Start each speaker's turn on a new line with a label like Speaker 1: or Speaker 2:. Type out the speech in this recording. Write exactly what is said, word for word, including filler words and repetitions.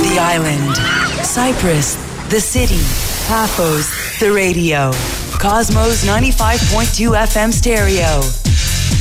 Speaker 1: the island. Cyprus, the city. Paphos, the radio. Cosmos ninety-five point two F M stereo.